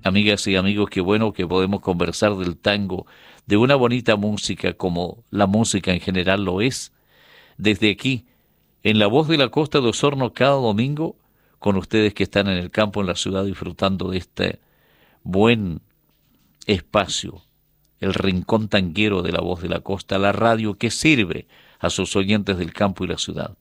Amigas y amigos, qué bueno que podemos conversar del tango, de una bonita música como la música en general lo es, desde aquí, en La Voz de la Costa de Osorno, cada domingo, con ustedes que están en el campo, en la ciudad, disfrutando de este buen espacio, el rincón tanguero de La Voz de la Costa, la radio que sirve a sus oyentes del campo y la ciudad.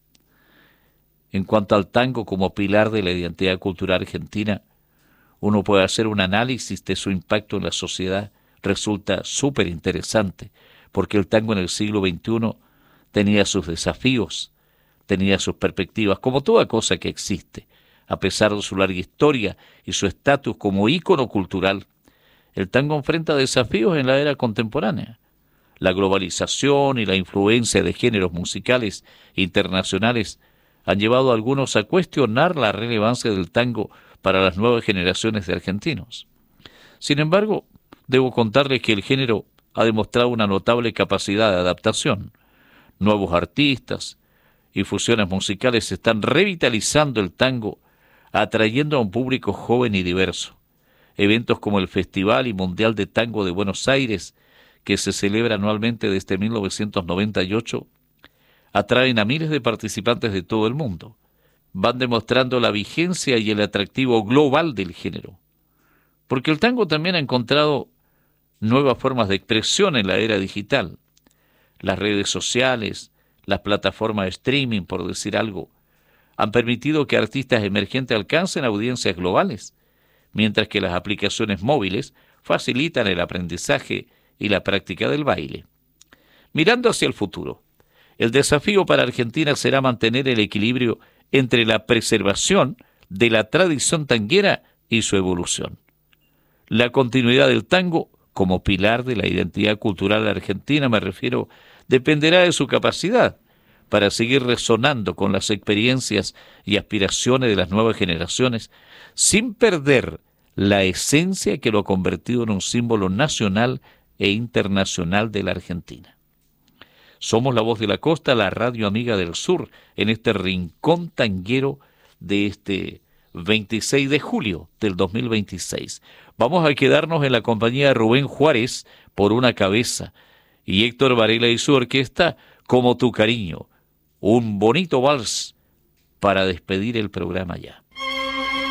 En cuanto al tango como pilar de la identidad cultural argentina, uno puede hacer un análisis de su impacto en la sociedad, resulta súper interesante, porque el tango en el siglo XXI tenía sus desafíos, tenía sus perspectivas, como toda cosa que existe. A pesar de su larga historia y su estatus como ícono cultural, el tango enfrenta desafíos en la era contemporánea. La globalización y la influencia de géneros musicales internacionales han llevado a algunos a cuestionar la relevancia del tango para las nuevas generaciones de argentinos. Sin embargo, debo contarles que el género ha demostrado una notable capacidad de adaptación. Nuevos artistas y fusiones musicales están revitalizando el tango, atrayendo a un público joven y diverso. Eventos como el Festival y Mundial de Tango de Buenos Aires, que se celebra anualmente desde 1998, atraen a miles de participantes de todo el mundo. Van demostrando la vigencia y el atractivo global del género. Porque el tango también ha encontrado nuevas formas de expresión en la era digital. Las redes sociales, las plataformas de streaming, por decir algo, han permitido que artistas emergentes alcancen audiencias globales, mientras que las aplicaciones móviles facilitan el aprendizaje y la práctica del baile. Mirando hacia el futuro, el desafío para Argentina será mantener el equilibrio entre la preservación de la tradición tanguera y su evolución. La continuidad del tango como pilar de la identidad cultural argentina, me refiero, dependerá de su capacidad para seguir resonando con las experiencias y aspiraciones de las nuevas generaciones, sin perder la esencia que lo ha convertido en un símbolo nacional e internacional de la Argentina. Somos La Voz de la Costa, la radio amiga del sur, en este rincón tanguero de este 26 de julio del 2026. Vamos a quedarnos en la compañía de Rubén Juárez por una cabeza y Héctor Varela y su orquesta Como tu cariño. Un bonito vals para despedir el programa ya.